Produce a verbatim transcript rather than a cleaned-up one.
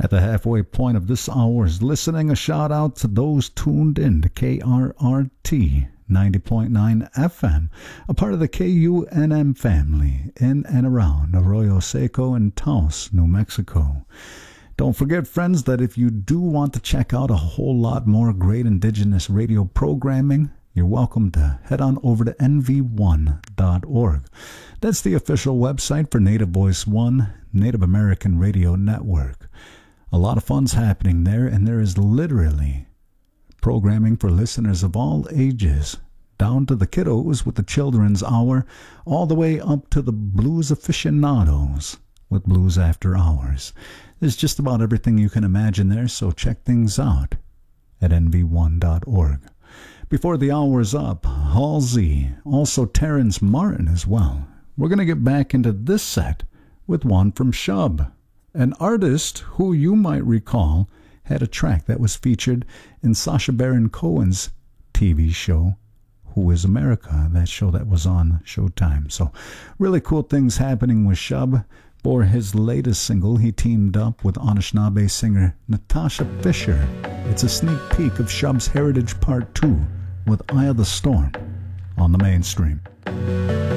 At the halfway point of this hour's listening, a shout out to those tuned in to K R R T ninety point nine F M, a part of the K U N M family in and around Arroyo Seco and Taos, New Mexico. Don't forget, friends, that if you do want to check out a whole lot more great indigenous radio programming, you're welcome to head on over to N V one dot org. That's the official website for Native Voice One, Native American Radio Network. A lot of fun's happening there, and there is literally programming for listeners of all ages, down to the kiddos with the Children's Hour, all the way up to the blues aficionados with Blues After Hours. There's just about everything you can imagine there, so check things out at N V one dot org. Before the hour's up, Halsey, also Terrence Martin as well. We're going to get back into this set with one from Shub, an artist who you might recall had a track that was featured in Sacha Baron Cohen's T V show, Who is America, that show that was on Showtime. So really cool things happening with Shub. For his latest single, he teamed up with Anishinaabe singer Natasha Fisher. It's a sneak peek of Shub's Heritage Part two with Eye of the Storm on the Mainstream.